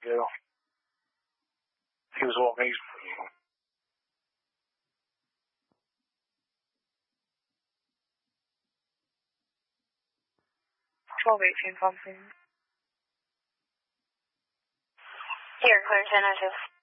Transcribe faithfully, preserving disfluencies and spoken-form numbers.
you know. He was all amazing. twelve eighteen something. Here, clear ten oh two.